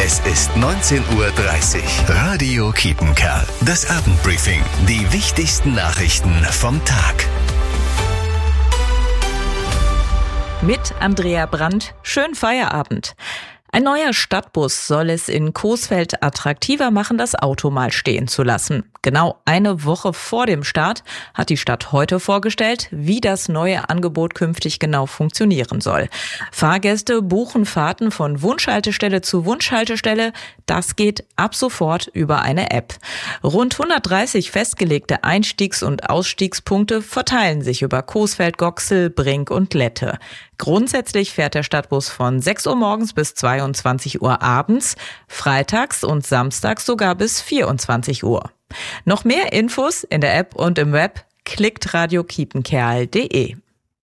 Es ist 19:30 Uhr. Radio Kiepenkerl. Das Abendbriefing. Die wichtigsten Nachrichten vom Tag. Mit Andrea Brandt. Schönen Feierabend. Ein neuer Stadtbus soll es in Coesfeld attraktiver machen, das Auto mal stehen zu lassen. Genau eine Woche vor dem Start hat die Stadt heute vorgestellt, wie das neue Angebot künftig genau funktionieren soll. Fahrgäste buchen Fahrten von Wunschhaltestelle zu Wunschhaltestelle. Das geht ab sofort über eine App. Rund 130 festgelegte Einstiegs- und Ausstiegspunkte verteilen sich über Coesfeld, Goxel, Brink und Lette. Grundsätzlich fährt der Stadtbus von 6 Uhr morgens bis 22 Uhr abends, freitags und samstags sogar bis 24 Uhr. Noch mehr Infos in der App und im Web, klickt radiokiepenkerl.de.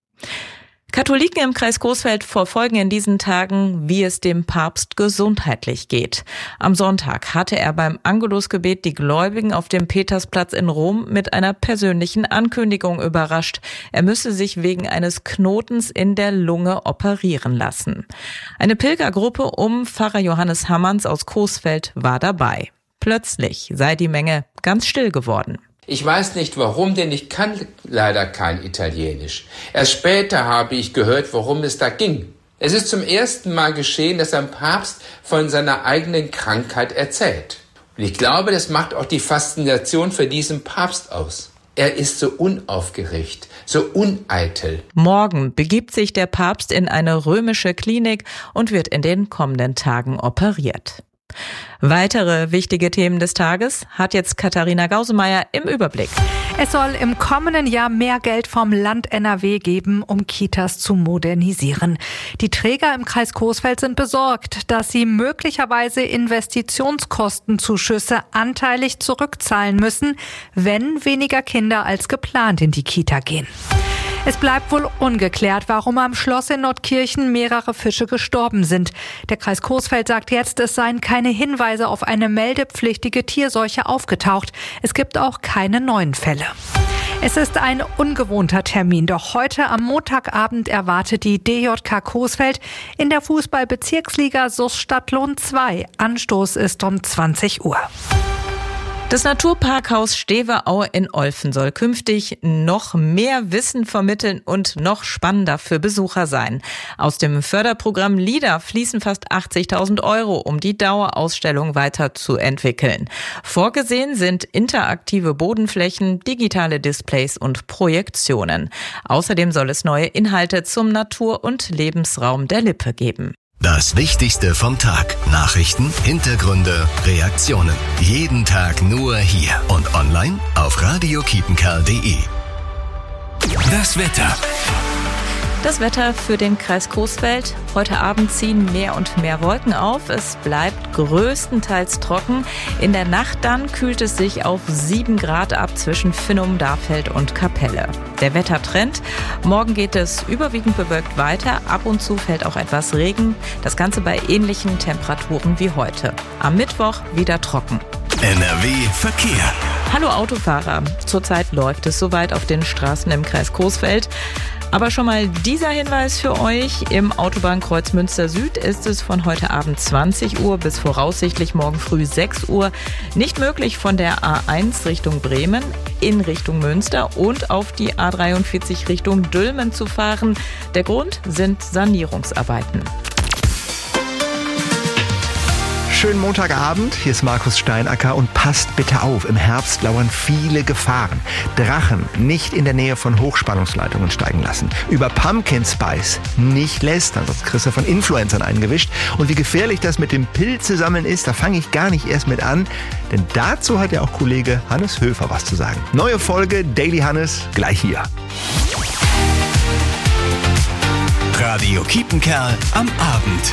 Katholiken im Kreis Coesfeld verfolgen in diesen Tagen, wie es dem Papst gesundheitlich geht. Am Sonntag hatte er beim Angelusgebet die Gläubigen auf dem Petersplatz in Rom mit einer persönlichen Ankündigung überrascht. Er müsse sich wegen eines Knotens in der Lunge operieren lassen. Eine Pilgergruppe um Pfarrer Johannes Hammanns aus Coesfeld war dabei. Plötzlich sei die Menge ganz still geworden. Ich weiß nicht warum, denn ich kann leider kein Italienisch. Erst später habe ich gehört, worum es da ging. Es ist zum ersten Mal geschehen, dass ein Papst von seiner eigenen Krankheit erzählt. Und ich glaube, das macht auch die Faszination für diesen Papst aus. Er ist so unaufgeregt, so uneitel. Morgen begibt sich der Papst in eine römische Klinik und wird in den kommenden Tagen operiert. Weitere wichtige Themen des Tages hat jetzt Katharina Gausemeyer im Überblick. Es soll im kommenden Jahr mehr Geld vom Land NRW geben, um Kitas zu modernisieren. Die Träger im Kreis Coesfeld sind besorgt, dass sie möglicherweise Investitionskostenzuschüsse anteilig zurückzahlen müssen, wenn weniger Kinder als geplant in die Kita gehen. Es bleibt wohl ungeklärt, warum am Schloss in Nordkirchen mehrere Fische gestorben sind. Der Kreis Coesfeld sagt jetzt, es seien keine Hinweise auf eine meldepflichtige Tierseuche aufgetaucht. Es gibt auch keine neuen Fälle. Es ist ein ungewohnter Termin, doch heute am Montagabend erwartet die DJK Coesfeld in der Fußball-Bezirksliga SuS Stadtlohn 2. Anstoß ist um 20 Uhr. Das Naturparkhaus Steveau in Olfen soll künftig noch mehr Wissen vermitteln und noch spannender für Besucher sein. Aus dem Förderprogramm LIDA fließen fast 80.000 Euro, um die Dauerausstellung weiterzuentwickeln. Vorgesehen sind interaktive Bodenflächen, digitale Displays und Projektionen. Außerdem soll es neue Inhalte zum Natur- und Lebensraum der Lippe geben. Das Wichtigste vom Tag. Nachrichten, Hintergründe, Reaktionen. Jeden Tag nur hier und online auf radiokiepenkerl.de. Das Wetter. Das Wetter für den Kreis Coesfeld. Heute Abend ziehen mehr und mehr Wolken auf. Es bleibt größtenteils trocken. In der Nacht dann kühlt es sich auf 7 Grad ab zwischen Finnum, Darfeld und Kapelle. Der Wettertrend. Morgen geht es überwiegend bewölkt weiter. Ab und zu fällt auch etwas Regen. Das Ganze bei ähnlichen Temperaturen wie heute. Am Mittwoch wieder trocken. NRW Verkehr. Hallo Autofahrer. Zurzeit läuft es soweit auf den Straßen im Kreis Coesfeld. Aber schon mal dieser Hinweis für euch. Im Autobahnkreuz Münster Süd ist es von heute Abend 20 Uhr bis voraussichtlich morgen früh 6 Uhr nicht möglich, von der A1 Richtung Bremen in Richtung Münster und auf die A43 Richtung Dülmen zu fahren. Der Grund sind Sanierungsarbeiten. Schönen Montagabend, hier ist Markus Steinacker und passt bitte auf, im Herbst lauern viele Gefahren. Drachen nicht in der Nähe von Hochspannungsleitungen steigen lassen. Über Pumpkin Spice nicht lästern, sonst kriegst du von Influencern eingewischt. Und wie gefährlich das mit dem Pilzesammeln ist, da fange ich gar nicht erst mit an, denn dazu hat ja auch Kollege Hannes Höfer was zu sagen. Neue Folge Daily Hannes gleich hier. Radio Kiepenkerl am Abend.